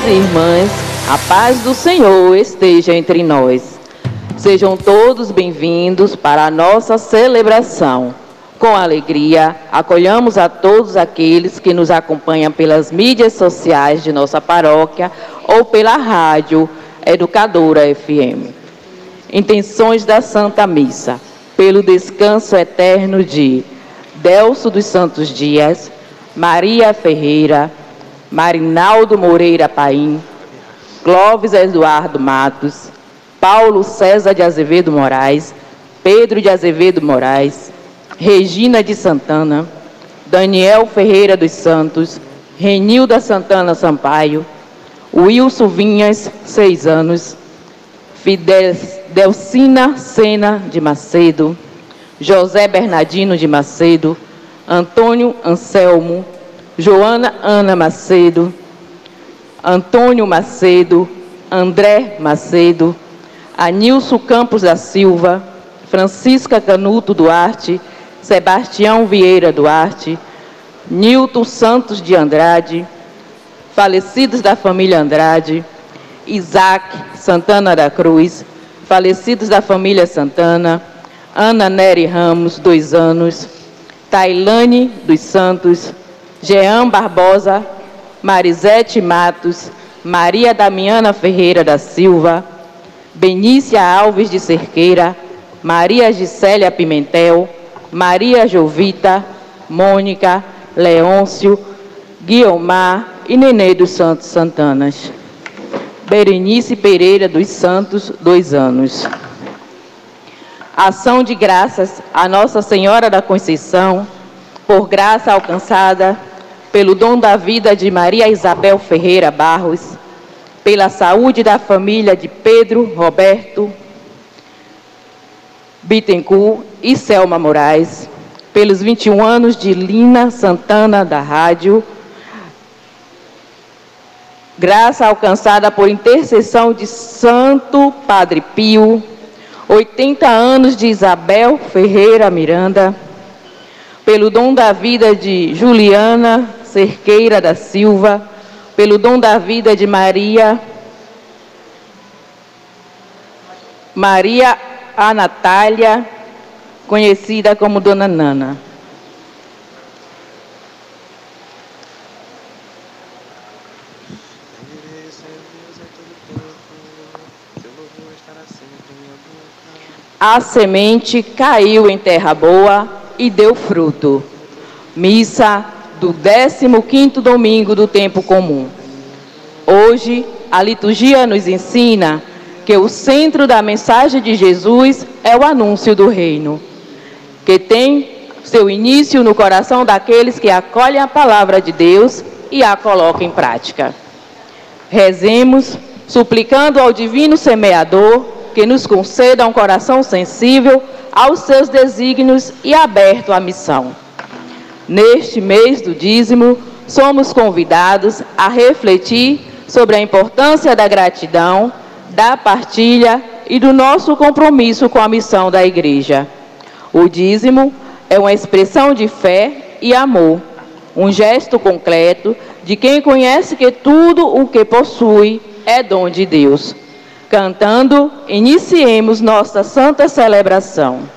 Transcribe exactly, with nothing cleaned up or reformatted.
e irmãs, a paz do Senhor esteja entre nós. Sejam todos bem-vindos para a nossa celebração. Com alegria, acolhamos a todos aqueles que nos acompanham pelas mídias sociais de nossa paróquia ou pela rádio Educadora F M. Intenções da Santa Missa, pelo descanso eterno de Delso dos Santos Dias, Maria Ferreira, Marinaldo Moreira Paim, Clóvis Eduardo Matos, Paulo César de Azevedo Moraes, Pedro de Azevedo Moraes, Regina de Santana, Daniel Ferreira dos Santos, Renilda Santana Sampaio, Wilson Vinhas, seis anos, Fidel, Delcina Sena de Macedo, José Bernardino de Macedo, Antônio Anselmo, Joana Ana Macedo, Antônio Macedo, André Macedo, Anilson Campos da Silva, Francisca Canuto Duarte, Sebastião Vieira Duarte, Nilton Santos de Andrade, falecidos da família Andrade, Isaac Santana da Cruz, falecidos da família Santana, Ana Nery Ramos, dois anos, Tailane dos Santos, Jean Barbosa, Marisete Matos, Maria Damiana Ferreira da Silva, Benícia Alves de Cerqueira, Maria Gisélia Pimentel, Maria Jovita, Mônica, Leôncio, Guiomar e Nenê dos Santos Santanas. Berenice Pereira dos Santos, dois anos. Ação de graças a Nossa Senhora da Conceição, por graça alcançada pelo dom da vida de Maria Isabel Ferreira Barros, pela saúde da família de Pedro Roberto Bittencourt e Selma Moraes, pelos vinte e um anos de Lina Santana da Rádio, graça alcançada por intercessão de Santo Padre Pio, oitenta anos de Isabel Ferreira Miranda, pelo dom da vida de Juliana Cerqueira da Silva, pelo dom da vida de Maria, Maria a Natália, conhecida como Dona Nana. A semente caiu em terra boa e deu fruto. Missa do décimo quinto domingo do tempo comum. Hoje, a liturgia nos ensina que o centro da mensagem de Jesus é o anúncio do reino, que tem seu início no coração daqueles que acolhem a palavra de Deus e a colocam em prática. Rezemos, suplicando ao Divino Semeador que nos conceda um coração sensível aos seus desígnios e aberto à missão. Neste mês do dízimo, somos convidados a refletir sobre a importância da gratidão, da partilha e do nosso compromisso com a missão da Igreja. O dízimo é uma expressão de fé e amor, um gesto concreto de quem conhece que tudo o que possui é dom de Deus. Cantando, iniciemos nossa santa celebração.